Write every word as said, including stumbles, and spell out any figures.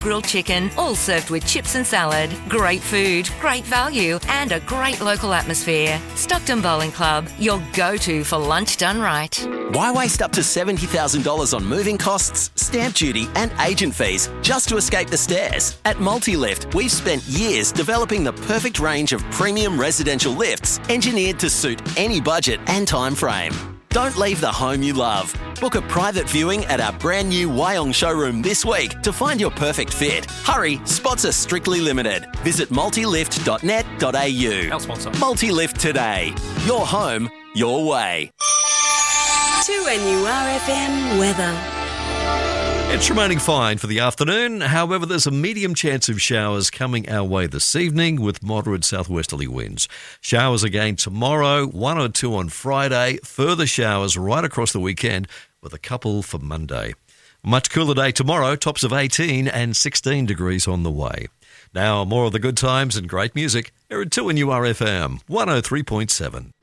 grilled chicken, all served with chips and salad. Great food, great value, and a great local atmosphere. Stockton Bowling Club, your go-to for lunch done right. Why waste up to seventy thousand dollars on moving costs, stamp duty and agent fees just to escape the stairs? At Multilift, we've spent years developing the perfect range of premium residential lifts engineered to suit any budget and time frame. Don't leave the home you love. Book a private viewing at our brand new Wyong showroom this week to find your perfect fit. Hurry, spots are strictly limited. Visit multilift dot net dot a u. Our sponsor. Multilift today. Your home, your way. two N U R F M weather. It's remaining fine for the afternoon. However, there's a medium chance of showers coming our way this evening with moderate southwesterly winds. Showers again tomorrow, one or two on Friday. Further showers right across the weekend with a couple for Monday. Much cooler day tomorrow, tops of eighteen and sixteen degrees on the way. Now, more of the good times and great music here at two N U R F M one oh three point seven.